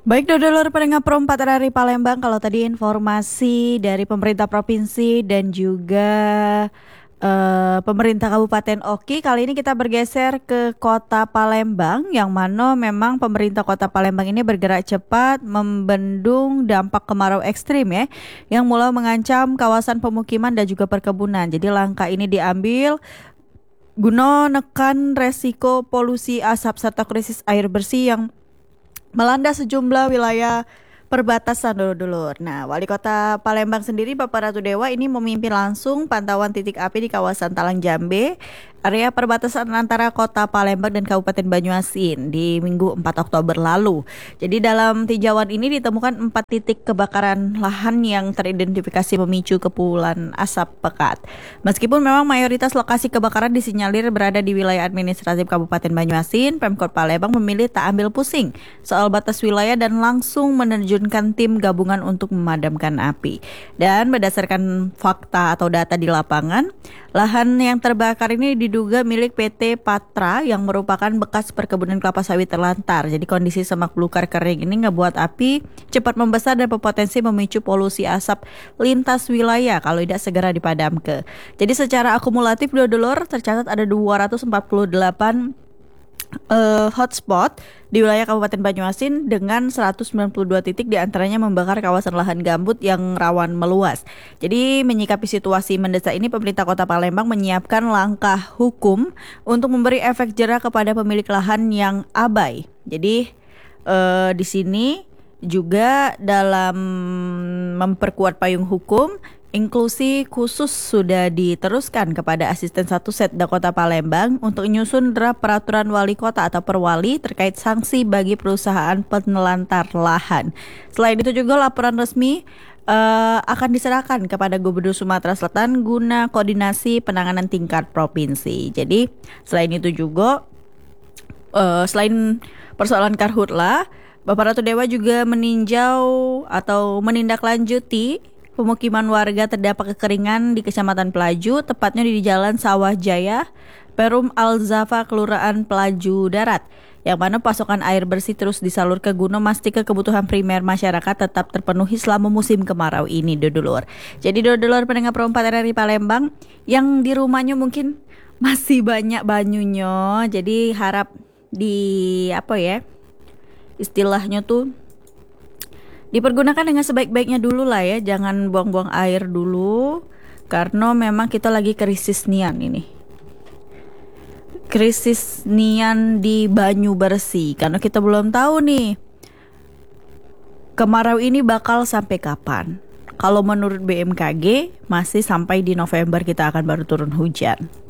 Baik dulur pendengar Pro 4 RRI Palembang, kalau tadi informasi dari pemerintah provinsi dan juga pemerintah Kabupaten Oki, kali ini kita bergeser ke Kota Palembang yang mana memang pemerintah Kota Palembang ini bergerak cepat membendung dampak kemarau ekstrim ya, yang mulai mengancam kawasan pemukiman dan juga perkebunan. Jadi langkah ini diambil guna nekan resiko polusi asap serta krisis air bersih yang melanda sejumlah wilayah perbatasan dulur-dulur. Nah, Wali Kota Palembang sendiri Bapak Ratu Dewa ini memimpin langsung pantauan titik api di kawasan Talang Jambe, area perbatasan antara Kota Palembang dan Kabupaten Banyuasin di Minggu 4 Oktober lalu. Jadi dalam tinjauan ini ditemukan 4 titik kebakaran lahan yang teridentifikasi memicu kepulan asap pekat. Meskipun memang mayoritas lokasi kebakaran disinyalir berada di wilayah administratif Kabupaten Banyuasin, Pemkot Palembang memilih tak ambil pusing soal batas wilayah dan langsung menerjunkan tim gabungan untuk memadamkan api. Dan berdasarkan fakta atau data di lapangan, lahan yang terbakar ini diduga milik PT Patra yang merupakan bekas perkebunan kelapa sawit terlantar. Jadi kondisi semak belukar kering ini ngebuat api cepat membesar dan berpotensi memicu polusi asap lintas wilayah kalau tidak segera dipadamkan. Jadi secara akumulatif dulur tercatat ada 248 hotspot di wilayah Kabupaten Banyuasin dengan 192 titik diantaranya membakar kawasan lahan gambut yang rawan meluas. Jadi menyikapi situasi mendesak ini, pemerintah Kota Palembang menyiapkan langkah hukum untuk memberi efek jera kepada pemilik lahan yang abai. Jadi di sini juga dalam memperkuat payung hukum, inklusi khusus sudah diteruskan kepada Asisten 1 Setda Kota Palembang untuk menyusun draft peraturan wali kota atau perwali terkait sanksi bagi perusahaan penelantar lahan. Selain itu juga laporan resmi akan diserahkan kepada Gubernur Sumatera Selatan guna koordinasi penanganan tingkat provinsi. Jadi selain itu juga selain persoalan karhutla, Bapak Ratu Dewa juga meninjau atau menindaklanjuti pemukiman warga terdampak kekeringan di Kecamatan Pelaju, tepatnya di Jalan Sawah Jaya, Perum Al-Zafa, Kelurahan Pelaju Darat, yang mana pasokan air bersih terus disalur ke guna memastikan kebutuhan primer masyarakat tetap terpenuhi selama musim kemarau ini dulur. Jadi dulur pendengar Pro 4 RRI Palembang yang di rumahnya mungkin masih banyak banyunya, jadi harap di istilahnya tuh dipergunakan dengan sebaik-baiknya dulu lah ya, jangan buang-buang air dulu karena memang kita lagi krisis nian ini. Krisis nian di banyu bersih karena kita belum tahu nih kemarau ini bakal sampai kapan. Kalau menurut BMKG masih sampai di November kita akan baru turun hujan.